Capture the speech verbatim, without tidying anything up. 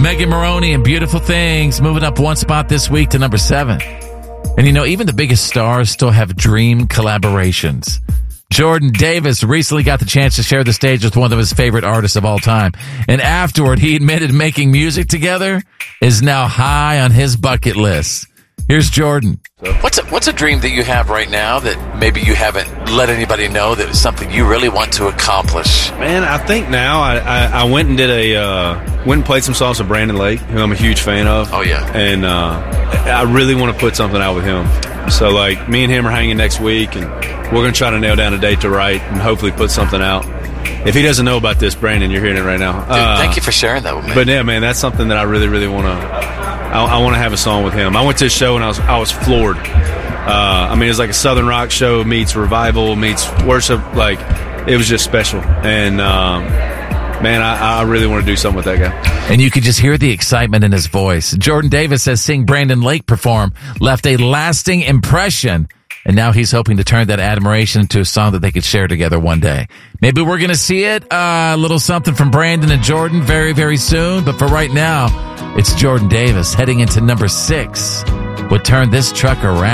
Megan Maroney and Beautiful Things moving up one spot this week to number seven. And you know, even the biggest stars still have dream collaborations. Jordan Davis recently got the chance to share the stage with one of his favorite artists of all time. And afterward, he admitted making music together is now high on his bucket list. Here's Jordan. What's a, what's a dream that you have right now that maybe you haven't let anybody know that is something you really want to accomplish? Man, I think now I, I, I went and did a uh, went and played some songs with Brandon Lake, who I'm a huge fan of. Oh yeah, and uh, I really want to put something out with him. So like me and him are hanging next week, and we're gonna try to nail down a date to write and hopefully put something out. If he doesn't know about this, Brandon, you're hearing it right now. Dude, uh, thank you for sharing that with me. But yeah, man, that's something that I really, really want to. I, I want to have a song with him. I went to his show and I was I was floored. Uh, I mean, it was like a Southern rock show meets revival meets worship. Like, it was just special. And um, man, I, I really want to do something with that guy. And you could just hear the excitement in his voice. Jordan Davis says seeing Brandon Lake perform left a lasting impression. And now he's hoping to turn that admiration into a song that they could share together one day. Maybe we're going to see it. Uh, a little something from Brandon and Jordan very, very soon. But for right now, it's Jordan Davis heading into number six. Would turn this truck around.